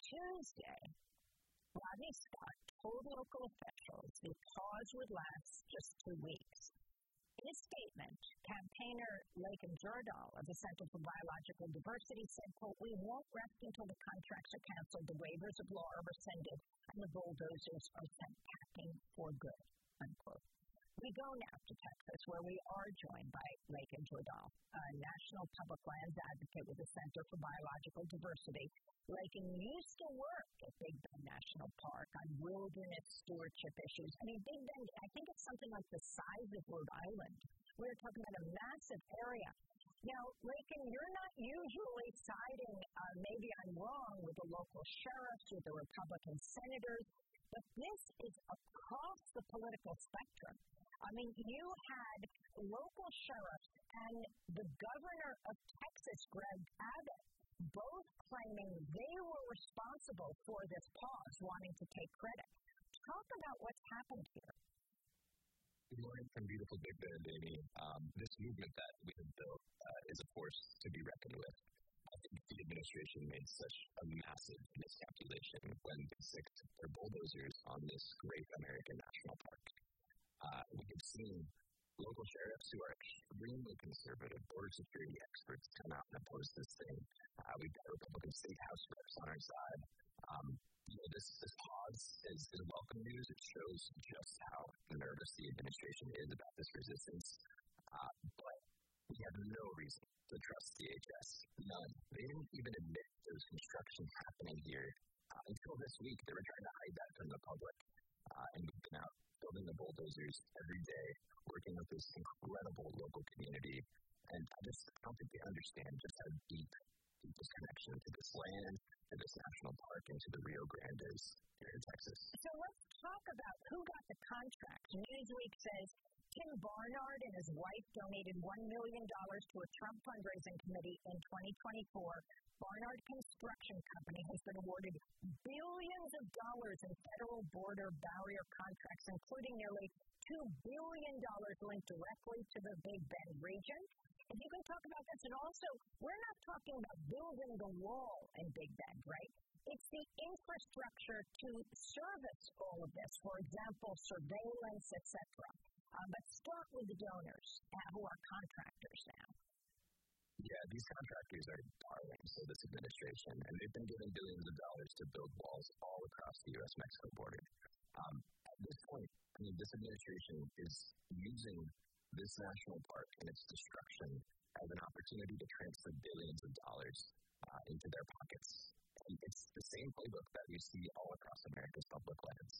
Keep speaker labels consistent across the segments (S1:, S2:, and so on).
S1: Tuesday, Rodney Scott told local officials the pause would last just 2 weeks. In a statement, campaigner Lakin Jardal of the Center for Biological Diversity said, quote, "We won't rest until the contracts are canceled, the waivers of law are rescinded, and the bulldozers are sent packing for good," unquote. We go now to Texas, where we are joined by Lakin Jardal, a national public lands advocate with the Center for Biological Diversity. Lakin used to work at Big Bend National Park on wilderness stewardship issues. I mean, Big Bend, I think it's something like the size of Rhode Island. We're talking about a massive area. Now, Lakin, you're not usually siding, maybe I'm wrong, with the local sheriffs, with the Republican senators, but this is across the political spectrum. I mean, you had local sheriffs and the governor of Texas, Greg Abbott, both claiming they were responsible for this pause, wanting to take credit. Talk about what's happened here.
S2: Good morning from beautiful Big Bend, Amy. This movement that we have built is a force to be reckoned with. I think the administration made such a massive miscalculation when they sicked their bulldozers on this great American national park. We have seen local sheriffs who are extremely conservative, border security experts come out and oppose this thing. We've got Republican state house reps on our side. This pause is welcome news. It shows just how nervous the administration is about this resistance. But we have no reason to trust DHS. None. They didn't even admit there was construction happening here. Until this week, they were trying to hide that from the public. And we've been out building the bulldozers every day, working with this incredible local community. And I don't think they understand just how deep this connection to this land, to this national park, and to the Rio Grande is here in Texas.
S1: So let's talk about who got the contract. Newsweek says Tim Barnard and his wife donated $1 million to a Trump fundraising committee in 2024. Barnard Construction Company has been awarded billions of dollars in federal border barrier contracts, including nearly $2 billion linked directly to the Big Bend region. If you can talk about this, and also, we're not talking about building the wall in Big Bend, right? It's the infrastructure to service all of this, for example, surveillance, etc. But start with the donors who are contractors now.
S2: Yeah, these contractors are darlings of this administration, and they've been given billions of dollars to build walls all across the U.S.-Mexico border. At this point, this administration is using this national park and its destruction as an opportunity to transfer billions of dollars into their pockets. And it's the same playbook that we see all across America's public lands.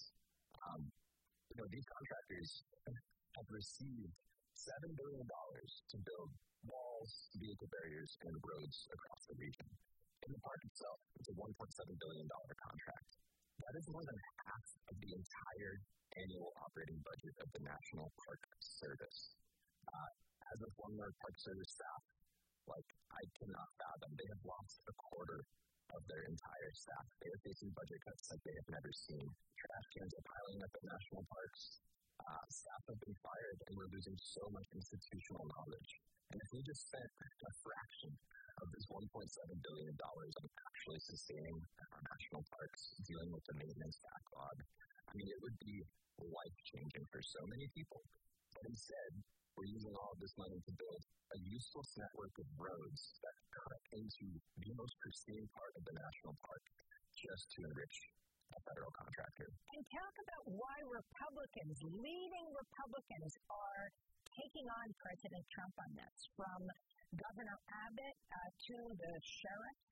S2: These contractors have received $7 billion to build walls, vehicle barriers, and roads across the region. In the park itself, it's a $1.7 billion contract. That is more than half of the entire annual operating budget of the National Park Service. As of one of our Park Service staff, I cannot fathom, they have lost a quarter of their entire staff. They are facing budget cuts like they have never seen. Trash cans are piling up at national parks. Staff have been fired, and we're losing so much institutional knowledge. And if we just spent a fraction of this $1.7 billion on actually sustaining our national parks, dealing with the maintenance backlog, it would be life-changing for so many people. But instead, we're using all of this money to build a useless network of roads that cut into the most pristine part of the national park just to enrich a federal contractor.
S1: And talk about why Republicans, leading Republicans, are taking on President Trump on this, from Governor Abbott to the sheriffs.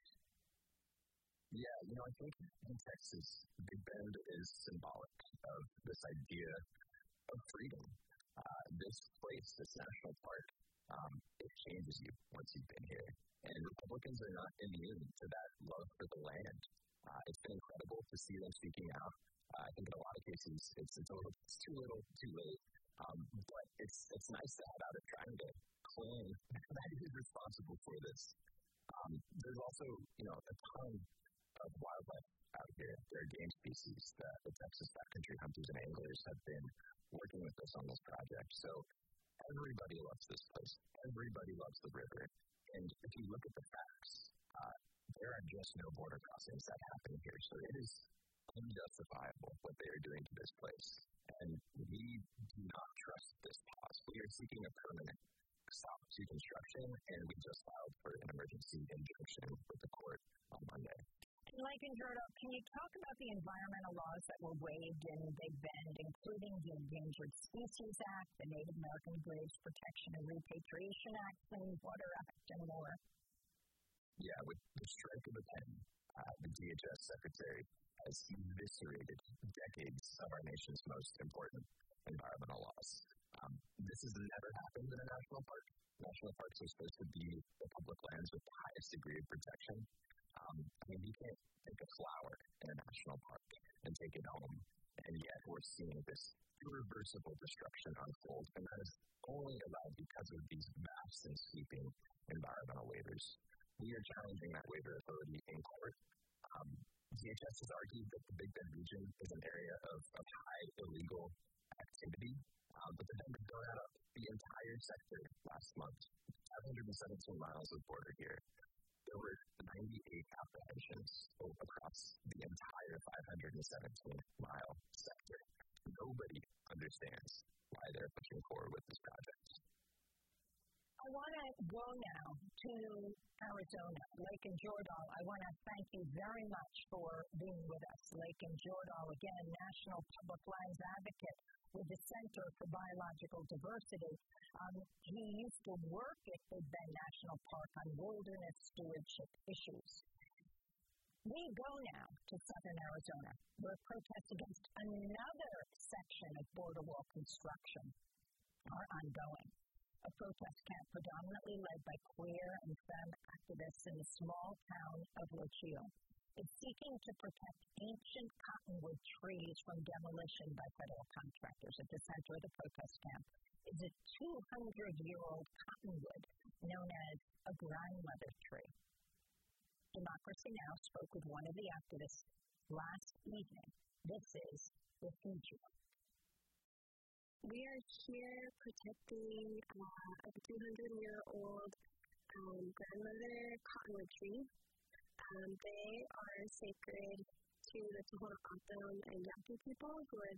S2: Yeah, I think in Texas, Big Bend is symbolic of this idea of freedom. This place, this national park, it changes you once you've been here. And Republicans are not immune to that love for the land. It's been incredible to see them speaking out. I think in a lot of cases, it's too little, too late. But it's nice to have Abbott trying to claim that he's responsible for this. There's also, a ton of wildlife out here. There are game species that the Texas backcountry hunters and anglers have been working with us on this project. So everybody loves this place. Everybody loves the river. And if you look at the facts, there are just no border crossings that happen here. So it is unjustifiable what they are doing to this place. And we do not trust this pause. We are seeking a permanent stop to construction, and we just filed for an emergency injunction with the court on Monday.
S1: And Lake and Jordan, can you talk about the environmental laws that were waived in Big Bend, including the Endangered Species Act, the Native American Graves Protection and Repatriation Act, Clean Water Act, and more?
S2: Yeah, with the strike of the pen, the DHS secretary has eviscerated decades of our nation's most important environmental laws. This has never happened in a national park. National parks are supposed to be the public lands with the highest degree of protection. You can't take a flower in a national park and take it home, and yet we're seeing this irreversible destruction unfold, and that is only allowed because of these vast and sweeping environmental waivers. We are challenging that waiver authority in court. DHS has argued that the Big Bend region is an area of high illegal activity, but the numbers don't add up. The entire sector last month, 517 miles of border here, there were 98 apprehensions across the entire 517-mile sector. Nobody understands why they're pushing forward with this project.
S1: I want to go now to Arizona, Lake and Jordan. I want to thank you very much for being with us. Lake and Jordan, again, National Public Lands Advocate with the Center for Biological Diversity. He used to work at Big Bend National Park on wilderness stewardship issues. We go now to southern Arizona, where protests against another section of border wall construction are ongoing. A protest camp predominantly led by queer and femme activists in the small town of Lochio is seeking to protect ancient cottonwood trees from demolition by federal contractors. At the center of the protest camp is a 200-year-old cottonwood known as a grandmother tree. Democracy Now! Spoke with one of the activists last evening. This is Refugio.
S3: We are here protecting a 200-year-old grandmother cottonwood tree. They are sacred to the Tohono O'odham and Yaqui people, who are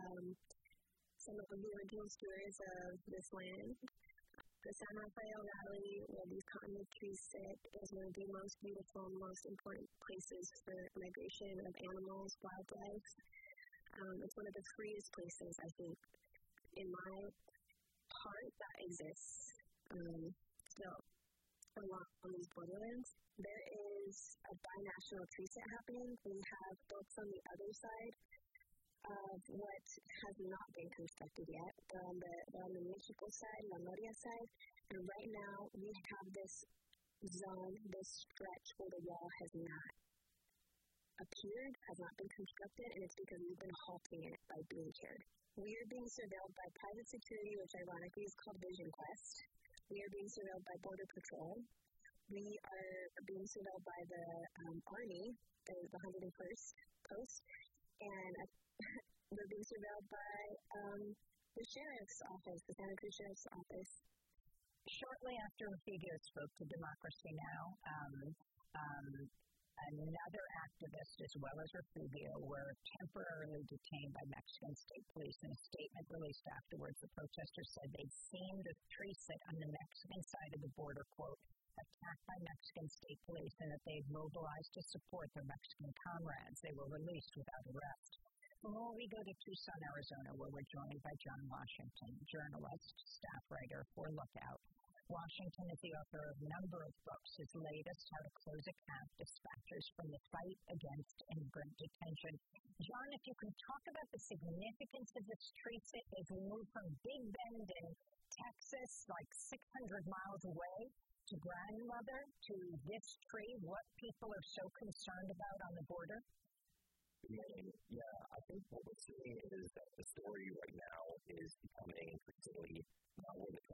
S3: some of the original stewards of this land. The San Rafael Valley, where these cottonwood trees sit, is one of the most beautiful and most important places for migration of animals, wildlife. It's one of the freest places, I think, in my heart that exists still along these borderlands. There is a binational tree sit happening. We have folks on the other side of what has not been constructed yet. They're on the Mexico side, La Noria side, and right now we have this zone, this stretch where the wall has not appeared, has not been constructed, and it's because we've been halting it by being cared. We are being surveilled by private security, which ironically is called Vision Quest. We are being surveilled by Border Patrol. We are being surveilled by the Army, the 101st Post, and we're being surveilled by the Sheriff's Office, the Santa Cruz Sheriff's Office.
S1: Shortly after Refugio spoke to Democracy Now!, another activist, as well as Refugio, were temporarily detained by Mexican state police. In a statement released afterwards, the protesters said they'd seen the tree sit on the Mexican side of the border, quote, attacked by Mexican state police, and that they'd mobilized to support their Mexican comrades. They were released without arrest. Before we go to Tucson, Arizona, where we're joined by John Washington, journalist, staff writer for Lookout. Washington is the author of a number of books. His latest, How to Close a Camp, Dispatches from the Fight Against Immigrant Detention. John, if you can talk about the significance of this tree sit as we move from Big Bend in Texas, like 600 miles away, to grandmother, to this tree, what people are so concerned about on the border?
S2: Yeah, I think what we're seeing is that the story right now is becoming increasingly not one that